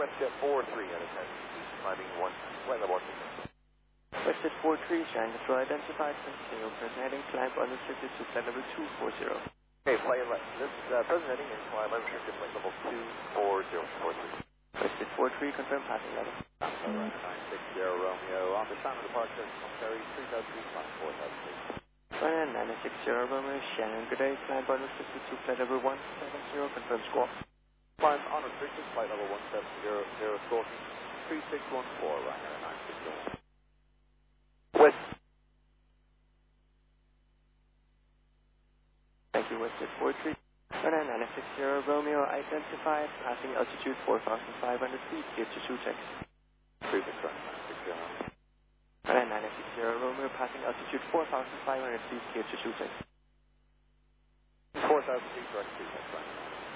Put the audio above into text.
WestJet 43 at attention. Climbing 1, flight level 1. WestJet 43, Shanghai Control identified, continue present heading, climb unrestricted to flight level 240. Okay, present heading and climb unrestricted, flight level 24043. WestJet 43, confirm passing level. Alright, 960 Romeo, on the time of departure, ferry 3000 feet, climb 4000 feet. Runway 960 Romeo, Shannon, good day, climb unrestricted to flight level 170, confirm squawk. Climb unrestricted, flight level 170, stalking 3614, Ryanair 960. West. Thank you, WestJet 43. Runway 960 Romeo, identified, passing altitude 4,500 feet, clear to shoot check. 36 Runway 960 Romeo, passing altitude 4,500 feet, clear to shoot check. 4,000 feet, direct shoot check,